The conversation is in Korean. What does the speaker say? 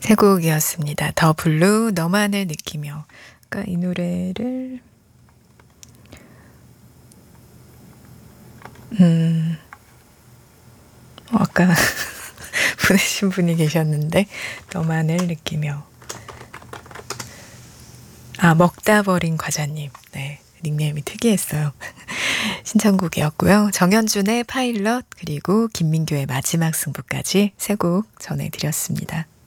세 곡이었습니다. 더 블루, 너만을 느끼며. 그러니까 이 노래를 아까 보내신 분이 계셨는데 너만을 느끼며. 먹다 버린 과자님. 네, 닉네임이 특이했어요. 신청곡이었고요. 정현준의 파일럿 그리고 김민교의 마지막 승부까지 세 곡 전해드렸습니다.